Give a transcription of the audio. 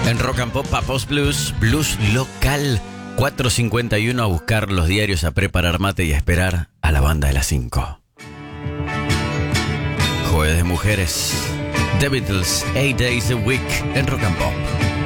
En Rock and Pop, Papos Blues, blues local. 4:51 a buscar los diarios, a preparar mate y a esperar a la banda de las 5. Jueves de mujeres. The Beatles, 8 Days a Week en Rock and Pop.